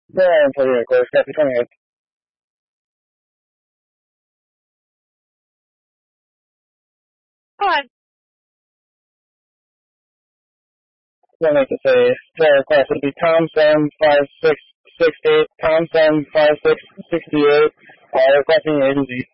For the request, copy 28. Go ahead. Then I can say, the request would be Tom 75668, Tom 75668, requesting your agency.